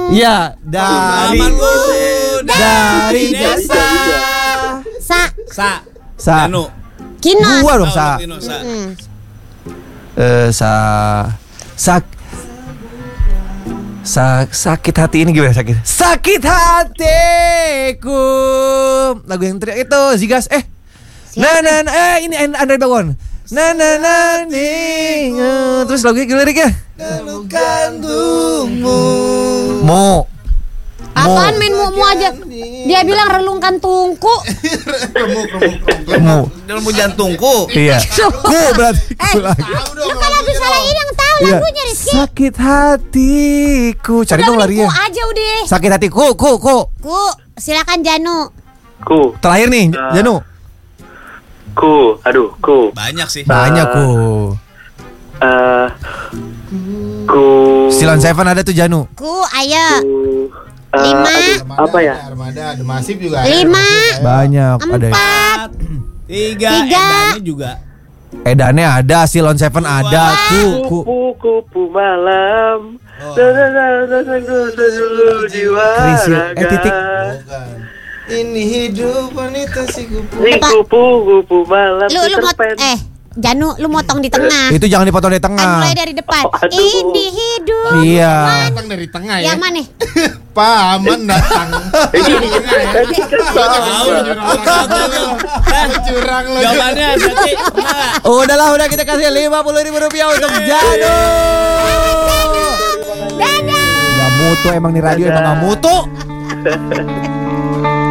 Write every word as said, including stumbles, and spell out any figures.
Iya, dari Pamanku dari jasa. Sa. Sa. Sa. Janu. Kinos. Gua dong sa. Kino, sa. Hmm. Eh sa sak Sa, sakit hati ini gimana sakit? Sakit hatiku. Lagu yang teriak itu Zigas eh. Nah nah nah eh ini Andre Bagon. Nah nah nah nih. Terus lagunya gimana liriknya? Kalau kandungmu. Mo. Apaan main mu aja? Dia bilang relungkan tungku. Mo. Dalam jantungku. Iya. Ku berarti Eh, ku lagi. ya kalau bisa lagi yang tahu Iya. lagunya Rizky. Sakit hatiku. Cari dong Udah, larinya. ku aja udah. Sakit hatiku, ku, ku. Ku, silakan Janu. Ku. Terakhir nih, Uh, Janu. Ku. Aduh, ku. Banyak sih. Banyak ku. Eh, ku. Silon Seven ada tuh Janu. Ku, ayo. Ku. eh, Lima. aduh, apa ya? Armada, ada Masif juga. ada. Lima. Banyak ada. Empat. Tiga. Tiga. Edannya juga. Edannya ada, Silon Seven ada, ku, ku. Kupu-kupu malam. Oh. Dulu jiwa Krisi, eh, raga. titik. Bukan. Ini hidup wanita si kupu. Si kupu-kupu malam. Lu lu Peter mot Pan. eh Janu, lu motong di tengah. Itu jangan dipotong di Kan tengah. mulai dari depan. Oh, aduh. Ini hidup. Iya. Datang dari tengah ya. Yang mana? Paman datang. Curang lo. Jawabannya berarti enggak. Udahlah, udah kita kasih lima puluh ribu rupiah untuk Janu. Dadah. Gak mutu emang nih radio emang gak mutu.